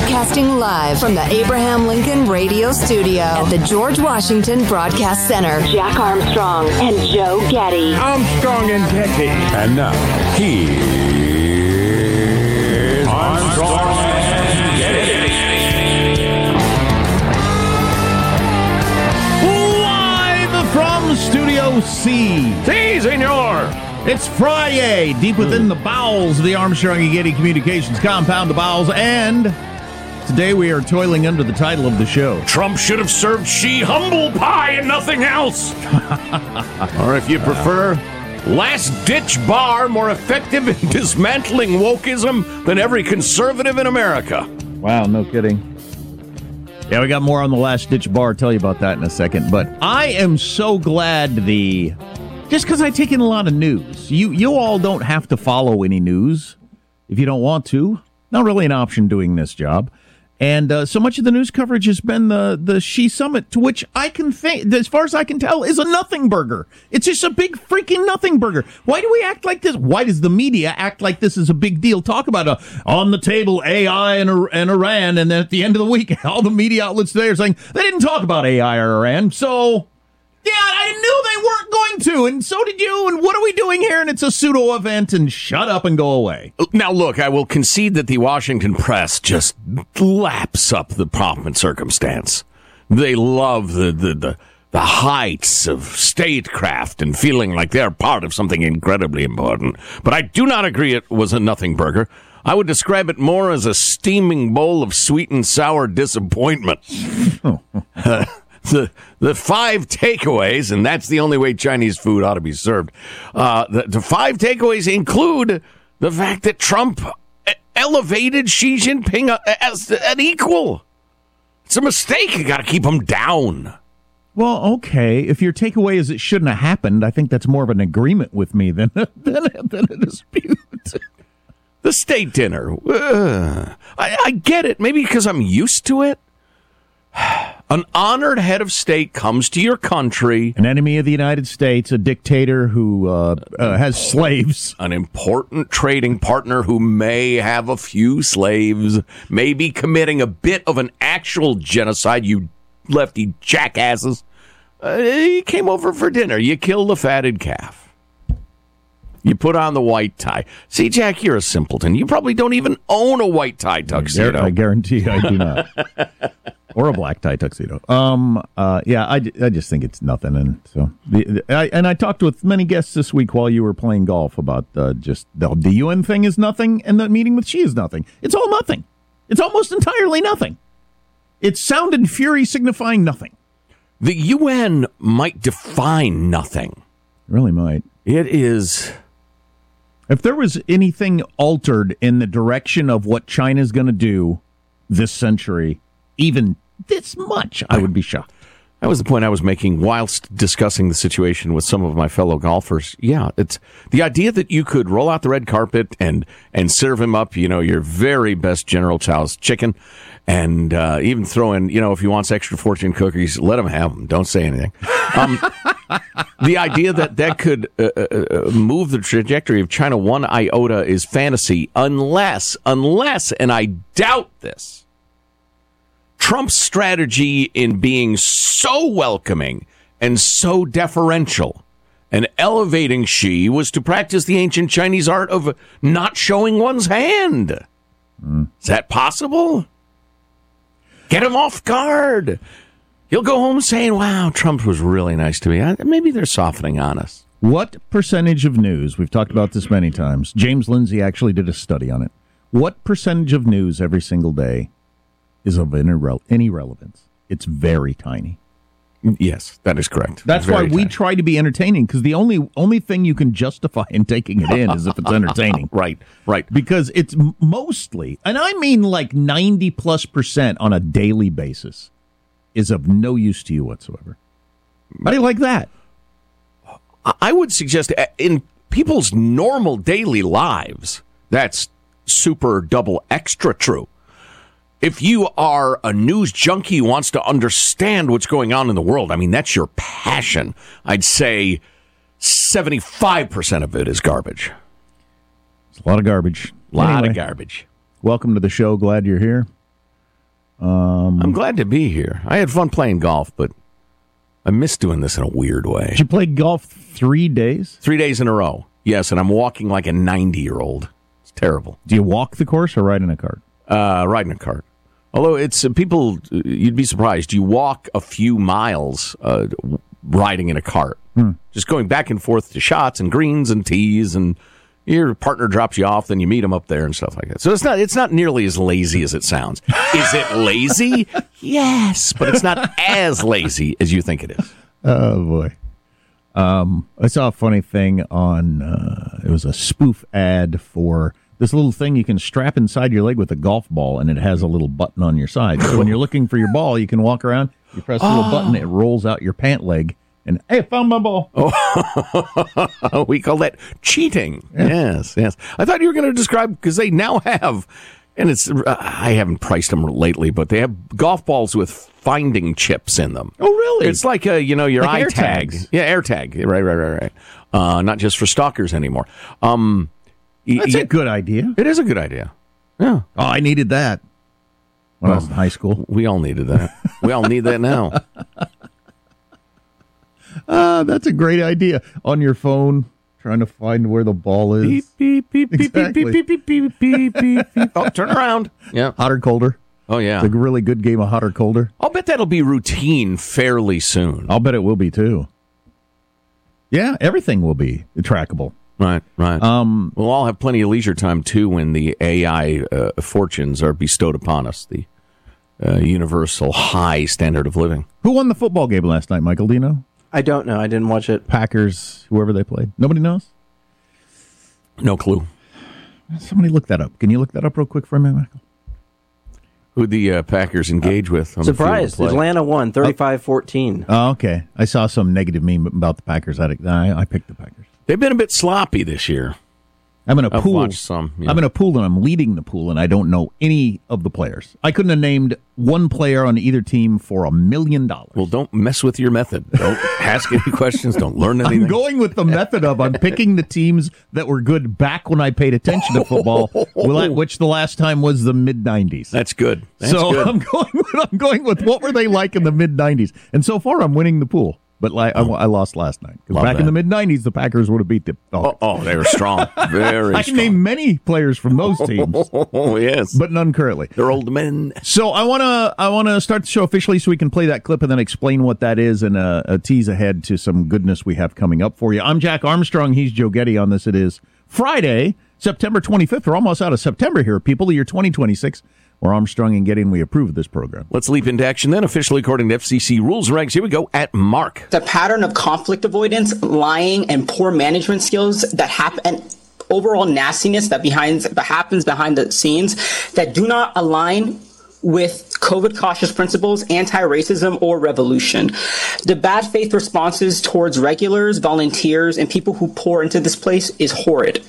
Broadcasting live from the Abraham Lincoln Radio Studio at the George Washington Broadcast Center. Jack Armstrong and Joe Getty. Armstrong and Getty. And now, here's Armstrong and Getty. Live from Studio C. Si, senor. It's Friday, deep within the bowels of the Armstrong and Getty Communications compound, the bowels, and today we are toiling under the title of the show. Trump should have served Xi humble pie and nothing else. Or if you prefer, last-ditch bar more effective in dismantling wokeism than every conservative in America. Wow, no kidding. Yeah, we got more on the last-ditch bar. I'll tell you about that in a second. But I am so glad just because I take in a lot of news. You all don't have to follow any news if you don't want to. Not really an option doing this job. And so much of the news coverage has been the Xi summit, to which I can think, as far as I can tell, is a nothing burger. It's just a big freaking nothing burger. Why do we act like this? Why does the media act like this is a big deal? Talk about on the table AI and Iran, and then at the end of the week, all the media outlets today are saying they didn't talk about AI or Iran. So, yeah, I knew they weren't going to, and so did you, and what are we doing here? And it's a pseudo event, and shut up and go away. Now, look, I will concede that the Washington press just laps up the pomp and circumstance. They love the heights of statecraft and feeling like they're part of something incredibly important. But I do not agree it was a nothing burger. I would describe it more as a steaming bowl of sweet and sour disappointment. The five takeaways, and that's the only way Chinese food ought to be served. The five takeaways include the fact that Trump elevated Xi Jinping as an equal. It's a mistake. You got to keep him down. Well, okay. If your takeaway is it shouldn't have happened, I think that's more of an agreement with me than a dispute. The state dinner. I get it. Maybe because I'm used to it. An honored head of state comes to your country. An enemy of the United States, a dictator who has slaves. An important trading partner who may have a few slaves, may be committing a bit of an actual genocide, you lefty jackasses. You came over for dinner. You killed the fatted calf. You put on the white tie. See, Jack, you're a simpleton. You probably don't even own a white tie tuxedo. I guarantee I do not. Or a black tie tuxedo. Yeah, I just think it's nothing. And so, I talked with many guests this week while you were playing golf about just the UN thing is nothing, and the meeting with Xi is nothing. It's all nothing. It's almost entirely nothing. It's sound and fury signifying nothing. The UN might define nothing. It really might. It is. If there was anything altered in the direction of what China's going to do this century, even this much, I would be shocked. That was the point I was making whilst discussing the situation with some of my fellow golfers. Yeah, it's the idea that you could roll out the red carpet and serve him up, your very best General Chow's chicken, and even throw in, if he wants extra fortune cookies, let him have them. Don't say anything. The idea that could move the trajectory of China one iota is fantasy, unless, and I doubt this, Trump's strategy in being so welcoming and so deferential and elevating Xi was to practice the ancient Chinese art of not showing one's hand. Is that possible? Get him off guard. He'll go home saying, wow, Trump was really nice to me. Maybe they're softening on us. What percentage of news, we've talked about this many times, James Lindsay actually did a study on it. What percentage of news every single day is of any relevance? It's very tiny. Yes, that is correct. That's why we try to be entertaining, because the only thing you can justify in taking it in is if it's entertaining. Right. Because it's mostly, and I mean like 90+% on a daily basis, is of no use to you whatsoever. How do you like that? I would suggest in people's normal daily lives, that's super double extra true. If you are a news junkie who wants to understand what's going on in the world, I mean, that's your passion. I'd say 75% of it is garbage. It's a lot of garbage. A lot of garbage. Welcome to the show. Glad you're here. I'm glad to be here. I had fun playing golf, but I miss doing this in a weird way. Did you play golf 3 days? 3 days in a row. Yes, and I'm walking like a 90-year-old. It's terrible. Do you walk the course or ride in a cart? Riding a cart. Although it's people, you'd be surprised. You walk a few miles riding in a cart. Just going back and forth to shots and greens and tees, and your partner drops you off, then you meet them up there and stuff like that. So it's not nearly as lazy as it sounds. Is it lazy? Yes, but it's not as lazy as you think it is. Oh, boy. I saw a funny thing on, it was a spoof ad for this little thing you can strap inside your leg with a golf ball, and it has a little button on your side. So when you're looking for your ball, you can walk around, you press the little button, it rolls out your pant leg, and, hey, I found my ball. Oh, we call that cheating. Yeah. Yes. I thought you were going to describe, because they now have, and it's, I haven't priced them lately, but they have golf balls with finding chips in them. Oh, really? It's like, your like iTag. Yeah, AirTag. Right. Not just for stalkers anymore. That's a good idea. It is a good idea. Yeah. Oh, I needed that when I was in high school. We all needed that. We all need that now. That's a great idea. On your phone, trying to find where the ball is. Beep, beep, beep, Exactly. beep, beep, beep, beep, beep, beep. Oh, turn around. Yeah. Hot or colder. Oh, yeah. It's a really good game of hot or colder. I'll bet that'll be routine fairly soon. I'll bet it will be, too. Yeah, everything will be trackable. Right. We'll all have plenty of leisure time, too, when the AI fortunes are bestowed upon us, the universal high standard of living. Who won the football game last night, Michael? Do you know? I don't know. I didn't watch it. Packers, whoever they played. Nobody knows? No clue. Somebody look that up. Can you look that up real quick for me, Michael? Who the Packers engage with. On Surprised. the field of play. Atlanta won 35-14. Oh, okay. I saw some negative meme about the Packers. I picked the Packers. They've been a bit sloppy this year. I'm in a I've pool. watched some, yeah. I'm in a pool, and I'm leading the pool, and I don't know any of the players. I couldn't have named one player on either team for $1 million. Well, don't mess with your method. Don't ask any questions. Don't learn anything. I'm going with the method of I'm picking the teams that were good back when I paid attention to football, which the last time was the mid-'90s. That's good. That's so good. I'm going with what were they like in the mid-'90s, and so far I'm winning the pool. But I lost last night. Because back in the mid-'90s, the Packers would have beat the Dolphins. Oh, they were strong. Very I can name many players from those teams. Oh, yes. But none currently. They're old men. So I wanna start the show officially so we can play that clip and then explain what that is and a tease ahead to some goodness we have coming up for you. I'm Jack Armstrong. He's Joe Getty on this. It is Friday, September 25th. We're almost out of September here, people. The year 2026. We're Armstrong and Getty, and we approve of this program. Let's leap into action then. Officially, according to FCC rules and regs, here we go at Mark. The pattern of conflict avoidance, lying, and poor management skills that happen, and overall nastiness that happens behind the scenes that do not align with COVID cautious principles, anti-racism, or revolution. The bad faith responses towards regulars, volunteers, and people who pour into this place is horrid.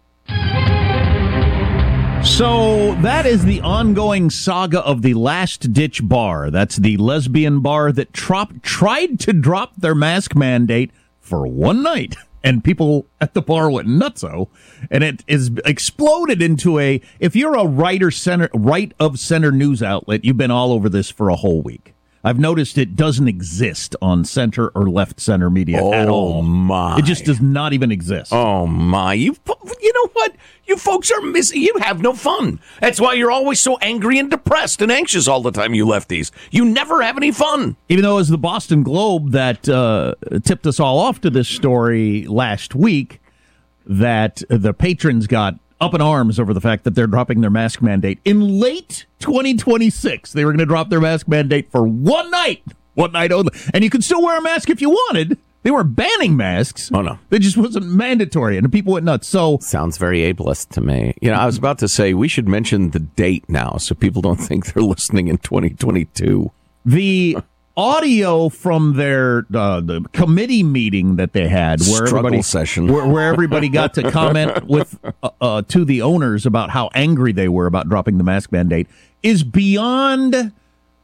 So that is the ongoing saga of the Last Ditch Bar. That's the lesbian bar that tried to drop their mask mandate for one night, and people at the bar went nutso, and it is exploded into if you're a right of center news outlet, you've been all over this for a whole week. I've noticed it doesn't exist on center or left center media at all. Oh, my. It just does not even exist. Oh, my. You know what? You folks are missing. You have no fun. That's why you're always so angry and depressed and anxious all the time, you lefties. You never have any fun. Even though it was the Boston Globe that tipped us all off to this story last week, that the patrons got up in arms over the fact that they're dropping their mask mandate in late 2026. They were going to drop their mask mandate for one night only. And you could still wear a mask if you wanted. They weren't banning masks. Oh, no. It just wasn't mandatory, and the people went nuts. So sounds very ableist to me. I was about to say we should mention the date now so people don't think they're listening in 2022. The audio from their the committee meeting that they had, where everybody got to comment with to the owners about how angry they were about dropping the mask mandate, is beyond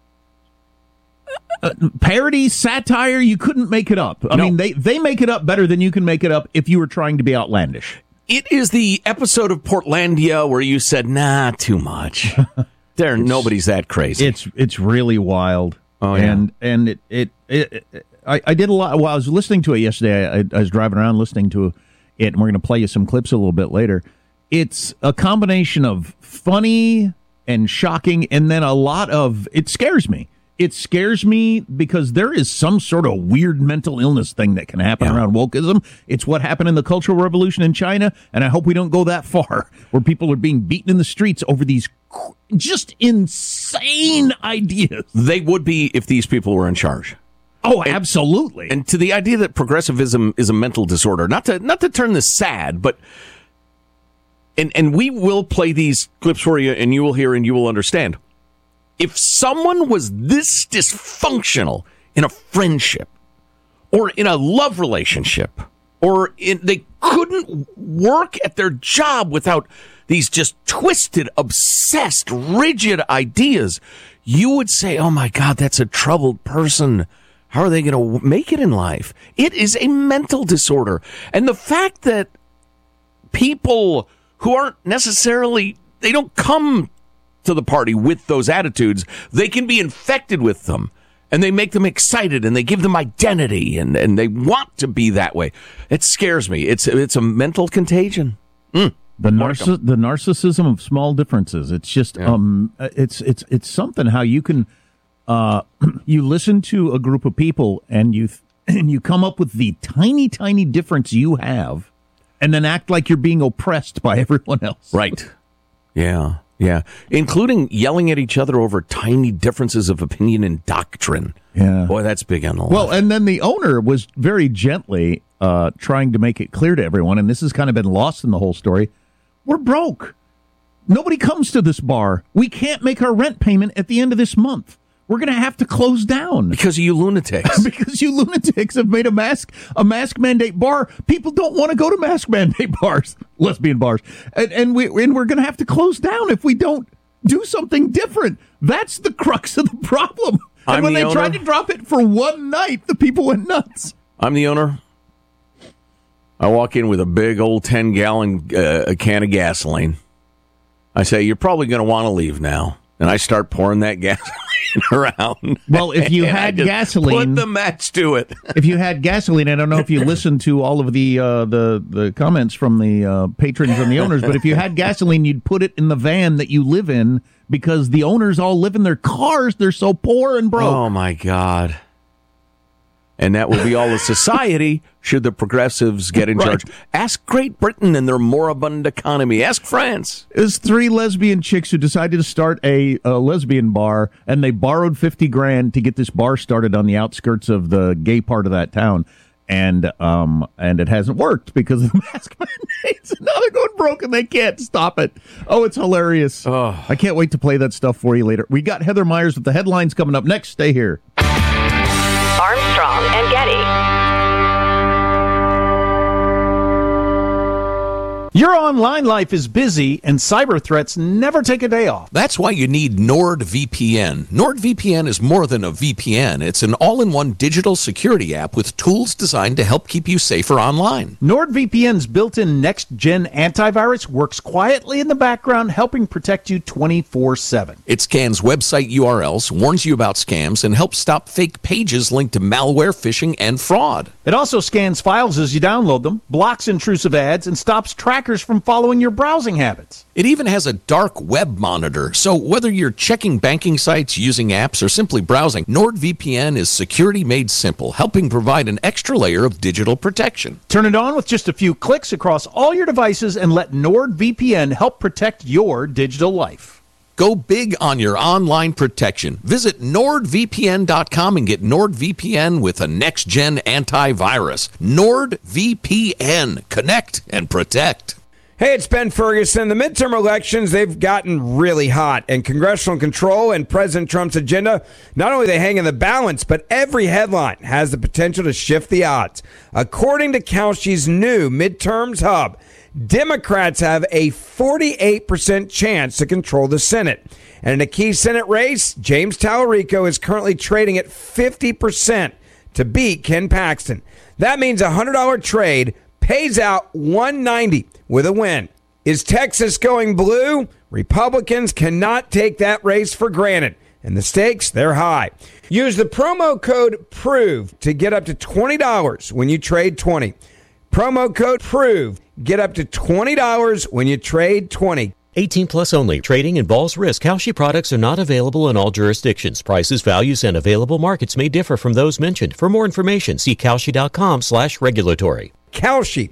parody, satire. You couldn't make it up. I mean, they make it up better than you can make it up if you were trying to be outlandish. It is the episode of Portlandia where you said, nah, too much. Nobody's that crazy. It's really wild. Oh, yeah. And I did a lot. While I was listening to it yesterday, I was driving around listening to it, and we're going to play you some clips a little bit later. It's a combination of funny and shocking, and then a lot of, it scares me. It scares me because there is some sort of weird mental illness thing that can happen around wokeism. It's what happened in the Cultural Revolution in China, and I hope we don't go that far, where people are being beaten in the streets over these just insane ideas. They would be if these people were in charge. Oh, absolutely. And to the idea that progressivism is a mental disorder, not to turn this sad, but and we will play these clips for you, and you will hear and you will understand. If someone was this dysfunctional in a friendship or in a love relationship, or they couldn't work at their job without these just twisted, obsessed, rigid ideas, you would say, oh my God, that's a troubled person. How are they going to make it in life? It is a mental disorder. And the fact that people who aren't necessarily, they don't come to the party with those attitudes, they can be infected with them, and they make them excited, and they give them identity, and they want to be that way. It scares me. It's a mental contagion. The narcissism of small differences. It's just it's something how you can you listen to a group of people and you come up with the tiny difference you have, and then act like you're being oppressed by everyone else. Right. Yeah. Yeah, including yelling at each other over tiny differences of opinion and doctrine. Yeah. Boy, that's big on the left. Well, and then the owner was very gently trying to make it clear to everyone, and this has kind of been lost in the whole story. We're broke. Nobody comes to this bar. We can't make our rent payment at the end of this month. We're going to have to close down. Because of you lunatics. Because you lunatics have made a mask mandate bar. People don't want to go to mask mandate bars, lesbian bars. And we're going to have to close down if we don't do something different. That's the crux of the problem. And when they tried to drop it for one night, the people went nuts. I'm the owner. I walk in with a big old 10-gallon can of gasoline. I say, you're probably going to want to leave now. And I start pouring that gasoline around. Well, if you had gasoline, put the match to it. If you had gasoline, I don't know if you listened to all of the comments from the patrons and the owners, but if you had gasoline, you'd put it in the van that you live in, because the owners all live in their cars. They're so poor and broke. Oh my God. And that will be all of society should the progressives get in charge. Ask Great Britain and their moribund economy. Ask France. There's 3 lesbian chicks who decided to start a lesbian bar, and they borrowed $50,000 to get this bar started on the outskirts of the gay part of that town. And it hasn't worked because of the mask mandates. Now they're going broke and they can't stop it. Oh, it's hilarious. Oh. I can't wait to play that stuff for you later. We got Heather Myers with the headlines coming up next. Stay here. Armstrong and Getty. Your online life is busy, and cyber threats never take a day off. That's why you need NordVPN. NordVPN is more than a VPN. It's an all-in-one digital security app with tools designed to help keep you safer online. NordVPN's built-in next-gen antivirus works quietly in the background, helping protect you 24/7. It scans website URLs, warns you about scams, and helps stop fake pages linked to malware, phishing, and fraud. It also scans files as you download them, blocks intrusive ads, and stops trackers from following your browsing habits. It even has a dark web monitor, so whether you're checking banking sites, using apps, or simply browsing, NordVPN is security made simple, helping provide an extra layer of digital protection. Turn it on with just a few clicks across all your devices and let NordVPN help protect your digital life. Go big on your online protection. Visit NordVPN.com and get NordVPN with a next-gen antivirus. NordVPN. Connect and protect. Hey, it's Ben Ferguson. The midterm elections, they've gotten really hot, and congressional control and President Trump's agenda, not only they hang in the balance, but every headline has the potential to shift the odds. According to Kalshi's new Midterms Hub, Democrats have a 48% chance to control the Senate. And in a key Senate race, James Tallarico is currently trading at 50% to beat Ken Paxton. That means a $100 trade pays out $190 with a win. Is Texas going blue? Republicans cannot take that race for granted, and the stakes, they're high. Use the promo code PROVE to get up to $20 when you trade 20. Promo code PROVE. Get up to $20 when you trade 20. 18 plus only. Trading involves risk. Kalshi products are not available in all jurisdictions. Prices, values, and available markets may differ from those mentioned. For more information, see Kalshi.com/regulatory. Kalshi.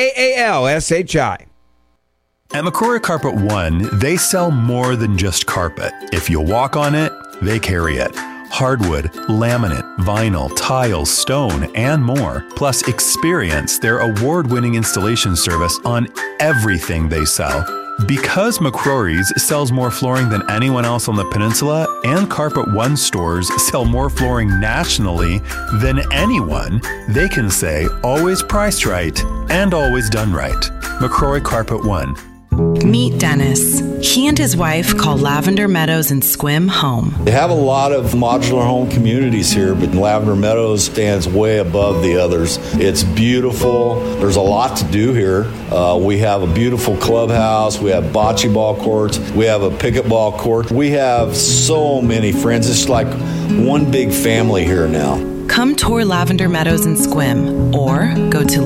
Kalshi. At McCrory Carpet One, they sell more than just carpet. If you walk on it, they carry it. Hardwood, laminate, vinyl, tiles, stone, and more. Plus, experience their award-winning installation service on everything they sell. Because McCrory's sells more flooring than anyone else on the peninsula, and Carpet One stores sell more flooring nationally than anyone, they can say always priced right and always done right. McCrory Carpet One. Meet Dennis. He and his wife call Lavender Meadows and Sequim home. They have a lot of modular home communities here, but Lavender Meadows stands way above the others. It's beautiful. There's a lot to do here. We have a beautiful clubhouse. We have bocce ball courts. We have a pickleball court. We have so many friends. It's like one big family here now. Come tour Lavender Meadows and Sequim or go to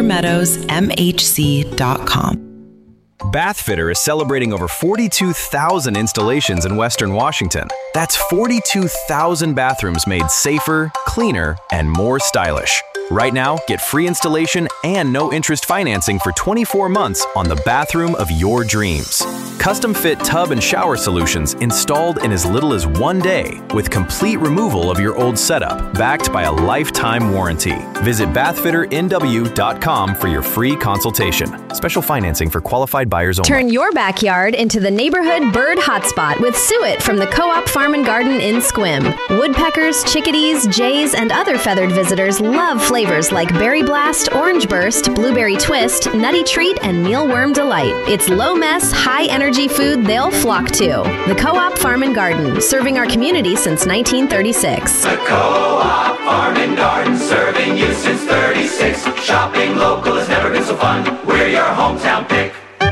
lavendermeadowsmhc.com. Bathfitter is celebrating over 42,000 installations in Western Washington. That's 42,000 bathrooms made safer, cleaner, and more stylish. Right now, get free installation and no interest financing for 24 months on the bathroom of your dreams. Custom fit tub and shower solutions installed in as little as 1 day with complete removal of your old setup, backed by a lifetime warranty. Visit bathfitternw.com for your free consultation. Special financing for qualified buyers only. Turn your backyard into the neighborhood bird hotspot with Suet from the Co-op Farm and Garden in Sequim. Woodpeckers, chickadees, jays, and other feathered visitors love flavors like Berry Blast, Orange Burst, Blueberry Twist, Nutty Treat, and Mealworm Delight. It's low mess, high energy food they'll flock to. The Co-op Farm and Garden, serving our community since 1936. The Co-op Farm and Garden, serving you since 36. Shopping local has never been so fun. We're your hometown pick.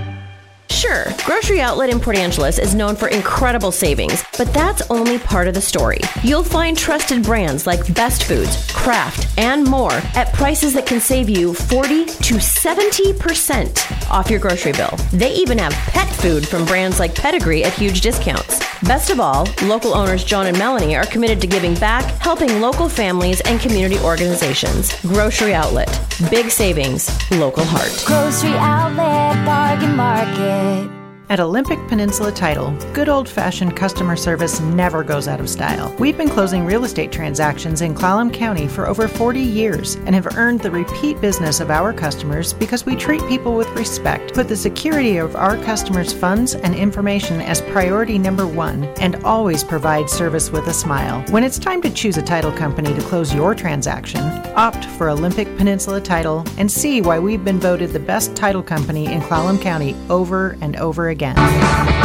Sure, Grocery Outlet in Port Angeles is known for incredible savings, but that's only part of the story. You'll find trusted brands like Best Foods, Kraft, and more at prices that can save you 40 to 70% off your grocery bill. They even have pet food from brands like Pedigree at huge discounts. Best of all, local owners John and Melanie are committed to giving back, helping local families and community organizations. Grocery Outlet. Big savings, local heart. Grocery Outlet, Bargain Market. At Olympic Peninsula Title, good old-fashioned customer service never goes out of style. We've been closing real estate transactions in Clallam County for over 40 years and have earned the repeat business of our customers because we treat people with respect, put the security of our customers' funds and information as priority number one, and always provide service with a smile. When it's time to choose a title company to close your transaction, opt for Olympic Peninsula Title and see why we've been voted the best title company in Clallam County over and over again.